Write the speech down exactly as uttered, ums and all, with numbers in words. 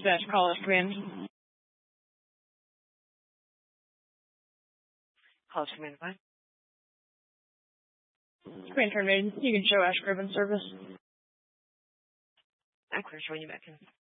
Dispatch, call us command. Call us command five. Command terminated. You can show Ash Grove in service. I'm clear showing you back in.